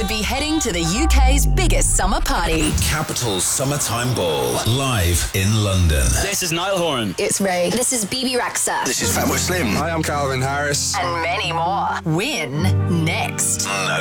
could be heading to the UK's biggest summer party. Capital Summertime Ball, live in London. This is Niall Horan. It's Ray. This is BB Rexa. This is Fatboy Slim. Hi, I'm Calvin Harris. And many more. Win next. No